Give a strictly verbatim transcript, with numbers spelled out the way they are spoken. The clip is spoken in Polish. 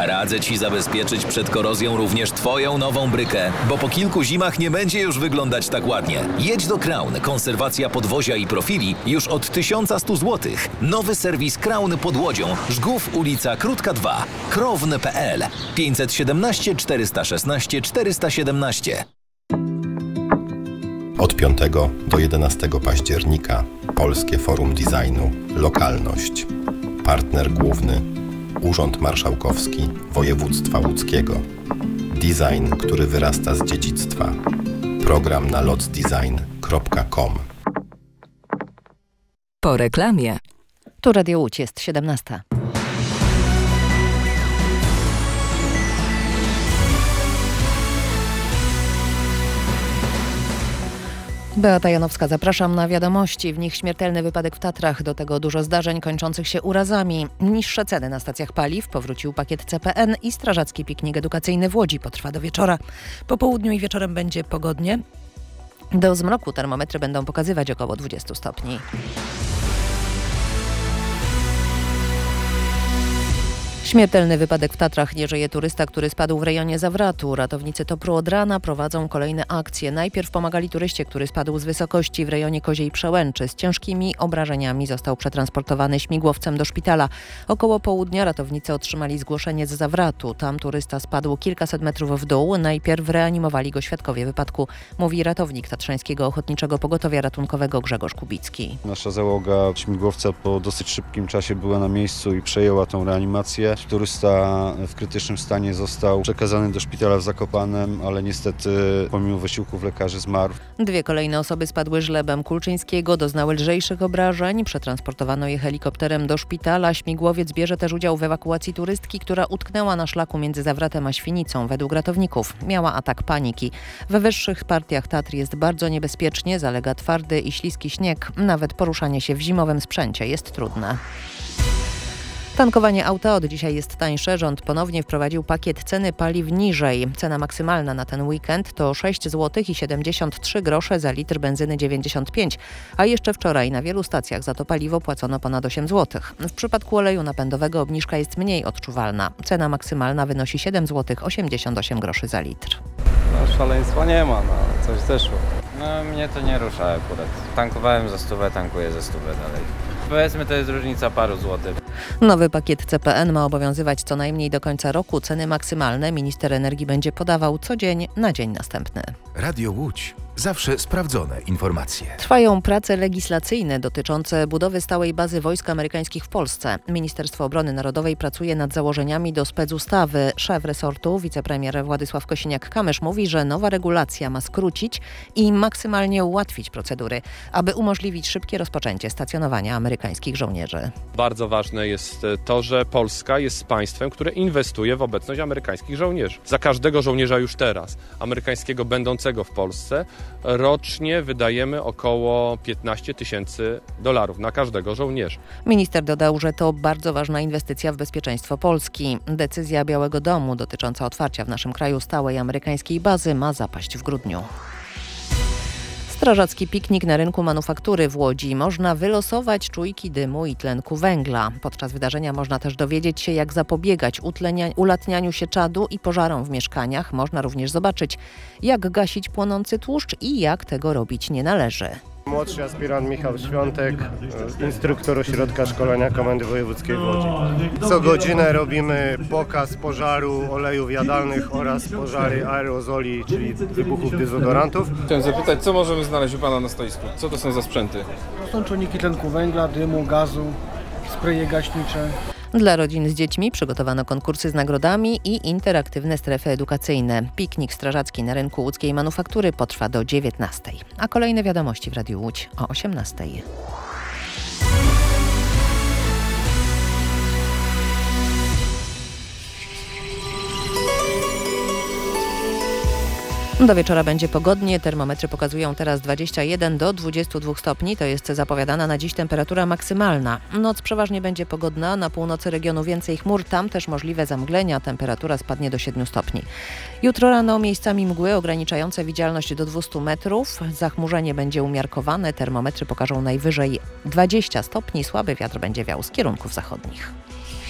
Radzę Ci zabezpieczyć przed korozją również Twoją nową brykę, bo po kilku zimach nie będzie już wyglądać tak ładnie. Jedź do Crown. Konserwacja podwozia i profili już od tysiąc sto złotych. Nowy serwis Crown pod Łodzią. Żgów, ulica Krótka dwa. Crown kropka p l pięćset siedemnaście czterysta szesnaście czterysta siedemnaście. Od piątego do jedenastego października Polskie Forum Designu Lokalność. Partner główny Urząd Marszałkowski Województwa Łódzkiego. Design, który wyrasta z dziedzictwa. Program na locdesign kropka com. Po reklamie. Tu Radio Łódź, jest siedemnasta. Beata Janowska, zapraszam na wiadomości. W nich śmiertelny wypadek w Tatrach, do tego dużo zdarzeń kończących się urazami. Niższe ceny na stacjach paliw, powrócił pakiet C P N i strażacki piknik edukacyjny w Łodzi potrwa do wieczora. Po południu i wieczorem będzie pogodnie. Do zmroku termometry będą pokazywać około dwadzieścia stopni. Śmiertelny wypadek w Tatrach. Nie żyje turysta, który spadł w rejonie Zawratu. Ratownicy Topru od rana prowadzą kolejne akcje. Najpierw pomagali turyście, który spadł z wysokości w rejonie Koziej Przełęczy. Z ciężkimi obrażeniami został przetransportowany śmigłowcem do szpitala. Około południa ratownicy otrzymali zgłoszenie z Zawratu. Tam turysta spadł kilkaset metrów w dół. Najpierw reanimowali go świadkowie wypadku, mówi ratownik Tatrzańskiego Ochotniczego Pogotowia Ratunkowego Grzegorz Kubicki. Nasza załoga śmigłowca po dosyć szybkim czasie była na miejscu i przejęła tą reanimację. Turysta w krytycznym stanie został przekazany do szpitala w Zakopanem, ale niestety pomimo wysiłków lekarzy zmarł. Dwie kolejne osoby spadły żlebem Kulczyńskiego, doznały lżejszych obrażeń. Przetransportowano je helikopterem do szpitala. Śmigłowiec bierze też udział w ewakuacji turystki, która utknęła na szlaku między Zawratem a Świnicą. Według ratowników miała atak paniki. We wyższych partiach Tatr jest bardzo niebezpiecznie, zalega twardy i śliski śnieg. Nawet poruszanie się w zimowym sprzęcie jest trudne. Tankowanie auta od dzisiaj jest tańsze. Rząd ponownie wprowadził pakiet ceny paliw niżej. Cena maksymalna na ten weekend to sześć złotych i siedemdziesiąt trzy grosze za litr benzyny dziewięćdziesiąt pięć, a jeszcze wczoraj na wielu stacjach za to paliwo płacono ponad osiem złotych. W przypadku oleju napędowego obniżka jest mniej odczuwalna. Cena maksymalna wynosi siedem złotych osiemdziesiąt osiem groszy za litr. No, szaleństwa nie ma, no coś zeszło. No mnie to nie rusza akurat. Tankowałem za stówę, tankuję za stówę dalej. Powiedzmy, to jest różnica paru złotych. Nowy pakiet C P N ma obowiązywać co najmniej do końca roku. Ceny maksymalne minister energii będzie podawał co dzień na dzień następny. Radio Łódź. Zawsze sprawdzone informacje. Trwają prace legislacyjne dotyczące budowy stałej bazy wojsk amerykańskich w Polsce. Ministerstwo Obrony Narodowej pracuje nad założeniami do specustawy. Szef resortu, wicepremier Władysław Kosiniak-Kamysz mówi, że nowa regulacja ma skrócić i maksymalnie ułatwić procedury, aby umożliwić szybkie rozpoczęcie stacjonowania amerykańskich żołnierzy. Bardzo ważne jest to, że Polska jest państwem, które inwestuje w obecność amerykańskich żołnierzy. Za każdego żołnierza już teraz, amerykańskiego będącego w Polsce, rocznie wydajemy około piętnaście tysięcy dolarów na każdego żołnierza. Minister dodał, że to bardzo ważna inwestycja w bezpieczeństwo Polski. Decyzja Białego Domu dotycząca otwarcia w naszym kraju stałej amerykańskiej bazy ma zapaść w grudniu. Strażacki piknik na rynku manufaktury w Łodzi. Można wylosować czujki dymu i tlenku węgla. Podczas wydarzenia można też dowiedzieć się, jak zapobiegać utlenia- ulatnianiu się czadu i pożarom w mieszkaniach. Można również zobaczyć, jak gasić płonący tłuszcz i jak tego robić nie należy. Młodszy aspirant Michał Świątek, instruktor Ośrodka Szkolenia Komendy Wojewódzkiej w Łodzi. Co godzinę robimy pokaz pożaru olejów jadalnych oraz pożary aerozoli, czyli wybuchów dezodorantów. Chciałem zapytać, co możemy znaleźć u Pana na stoisku? Co to są za sprzęty? To są czujniki tlenku węgla, dymu, gazu, spreje gaśnicze. Dla rodzin z dziećmi przygotowano konkursy z nagrodami i interaktywne strefy edukacyjne. Piknik strażacki na rynku łódzkiej manufaktury potrwa do dziewiętnastej. A kolejne wiadomości w Radiu Łódź o osiemnastej. Do wieczora będzie pogodnie. Termometry pokazują teraz dwadzieścia jeden do dwudziestu dwóch stopni. To jest zapowiadana na dziś temperatura maksymalna. Noc przeważnie będzie pogodna. Na północy regionu więcej chmur. Tam też możliwe zamglenia. Temperatura spadnie do siedmiu stopni. Jutro rano miejscami mgły ograniczające widzialność do dwustu metrów. Zachmurzenie będzie umiarkowane. Termometry pokażą najwyżej dwadzieścia stopni. Słaby wiatr będzie wiał z kierunków zachodnich.